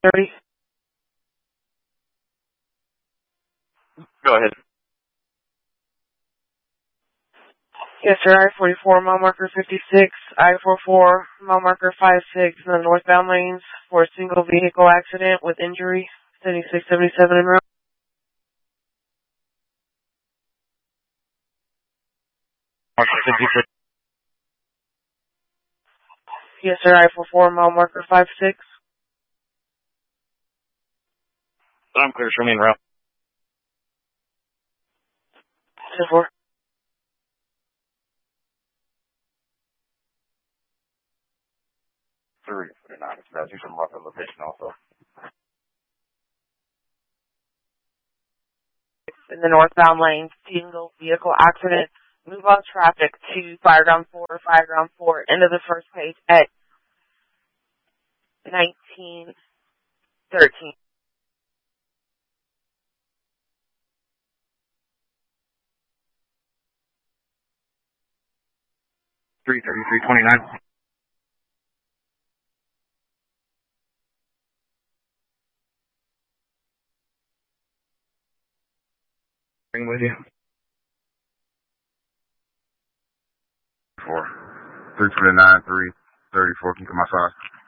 30. Go ahead. Yes, sir. I-44, mile marker 56, I-44, mile marker 56 in the northbound lanes for a single vehicle accident with injury, 7677 en route. Yes, sir. I-44, mile marker 56. I'm clear, show me en route. 10-4. Do some rough location also. In the northbound lanes, single vehicle accident. Move on traffic to Fireground 4, end of the first page at 1913. 33329. Bring with you. 4. 329, 334, can you come outside?